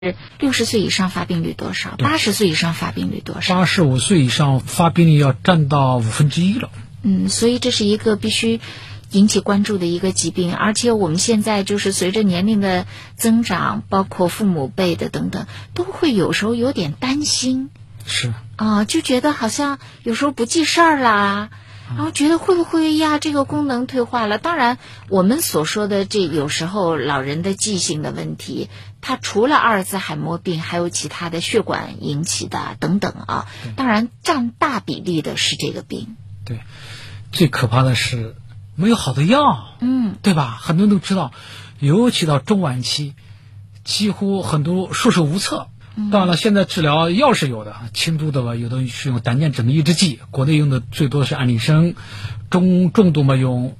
60岁以上发病率多少？80岁以上发病率多少 ？85岁以上发病率要占到1/5了。 所以这是一个必须引起关注的一个疾病，而且我们现在就是随着年龄的增长，包括父母辈的等等，都会有时候有点担心。 是就觉得好像有时候不记事儿啦，然后觉得会不会呀这个功能退化了。当然我们所说的这有时候老人的记性的问题，它除了阿尔兹海默病还有其他的血管引起的等等啊，当然占大比例的是这个病。 对，最可怕的是没有好的药，对吧？很多人都知道，尤其到中晚期几乎很多束手无策。当然了，现在治疗药是有的，轻度的吧，有的是用胆碱酯抑制剂，国内用的最多是安利生，重度嘛用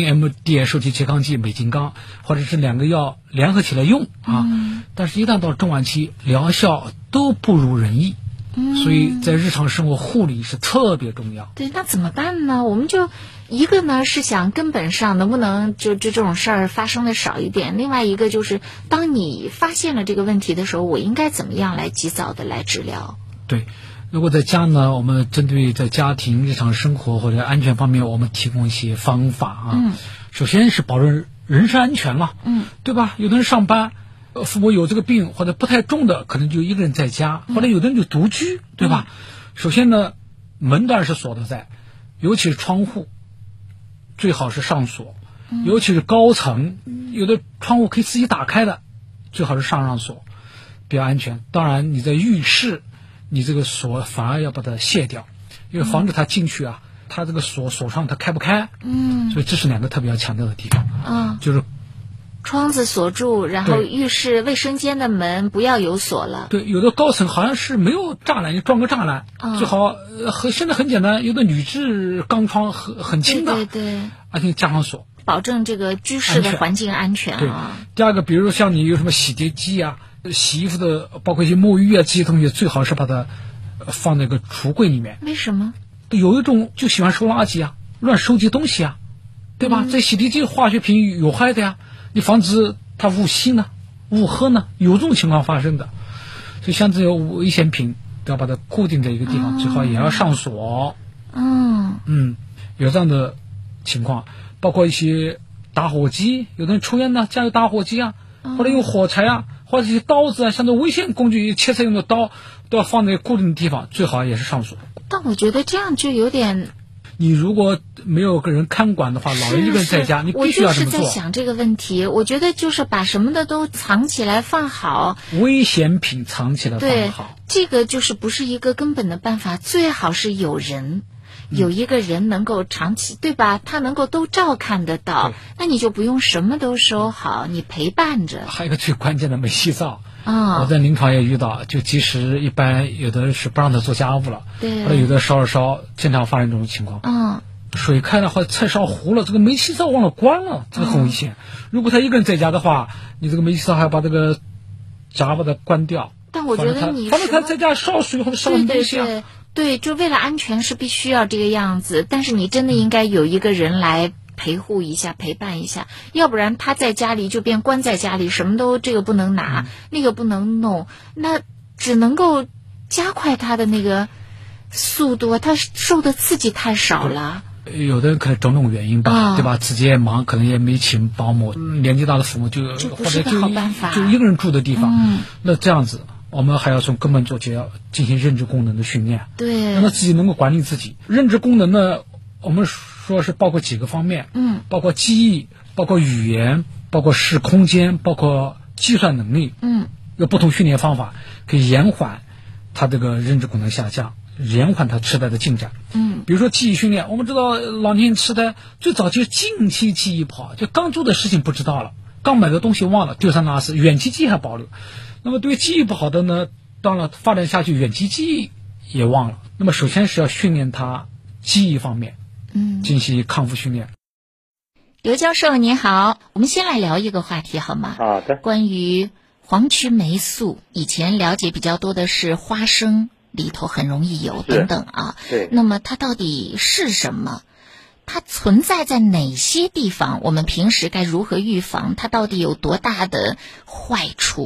AMD 受体拮抗剂美金刚，或者是两个药联合起来用但是一旦到中晚期，疗效都不如人意。所以在日常生活护理是特别重要。 对，那怎么办呢？我们就一个呢是想根本上能不能就这种事儿发生的少一点，另外一个就是当你发现了这个问题的时候，我应该怎么样来及早的来治疗？ 对，如果在家呢，我们针对在家庭日常生活或者安全方面，我们提供一些方法首先是保证人身安全了，对吧？有的人上班。父母有这个病或者不太重的，可能就一个人在家，或者有的人就独居，对吧？首先呢，门当然是锁的在，尤其是窗户最好是上锁，尤其是高层有的窗户可以自己打开的，最好是上锁，比较安全。当然你在浴室，你这个锁反而要把它卸掉，因为防止它进去它这个锁上它开不开，所以这是两个特别要强调的地方就是窗子锁住，然后浴室卫生间的门不要有锁了。 对，有的高层好像是没有栅栏，就装个栅栏，最好现在很简单，有的铝制钢窗很轻的， 对， 而且加上锁， 保证这个居室的环境安全对，第二个，比如说像你有什么洗洁机洗衣服的，包括一些沐浴这些东西，最好是把它放在个橱柜里面。 为什么？ 有一种就喜欢收垃圾乱收集东西对吧？这洗涤剂化学品有害的你防止它误吸呢、误喝呢，有这种情况发生的。所以像这些危险品都要把它固定在一个地方，最好也要上锁。有这样的情况，包括一些打火机，有的人抽烟呢，家有打火机或者用火柴或者一些刀子像这危险工具切菜用的刀，都要放在固定的地方，最好也是上锁。 但我觉得这样就有点。 你如果没有个人看管的话，老人一个人在家，你必须要这么做。 我就是在想这个问题，我觉得就是把什么的都藏起来放好， 危险品藏起来放好， 这个就是不是一个根本的办法，最好是有一个人能够长期，对吧？他能够都照看得到，那你就不用什么都收好，你陪伴着。 还有一个最关键的，没洗澡。我在临床也遇到，就即使一般有的是不让他做家务了，或者有的烧经常发生这种情况。水开了或者菜烧糊了，这个煤气灶忘了关了，这个很危险。如果他一个人在家的话，你这个煤气灶还要把这个闸把它关掉。 但我觉得反正他在家烧水或者烧什么东西对，就为了安全是必须要这个样子，但是你真的应该有一个人来陪护一下、陪伴一下，要不然他在家里就变关在家里，什么都这个不能拿，那个不能弄，那只能够加快他的那个速度，他受的刺激太少了。 有的人可能种种原因吧，对吧？自己也忙，可能也没请保姆，年纪大的父母不是个好办法， 就一个人住的地方，那这样子。我们还要从根本做起，要进行认知功能的训练，让他自己能够管理自己。认知功能呢，我们说是包括几个方面，包括记忆，包括语言，包括视空间，包括计算能力，有不同训练方法可以延缓他这个认知功能下降，延缓他痴呆的进展。比如说记忆训练，我们知道老年人痴呆最早就是近期记忆不好，就刚做的事情不知道了，刚买的东西忘了，丢三落四，远期记忆还保留。那么对于记忆不好的呢，当然发展下去远期记忆也忘了。那么首先是要训练他记忆方面，进行康复训练。 刘教授您好，我们先来聊一个话题好吗？ 好的。 关于黄曲霉素，以前了解比较多的是花生里头很容易有等等对。 那么它到底是什么？它存在在哪些地方？我们平时该如何预防？它到底有多大的坏处？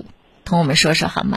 同我们说说好吗？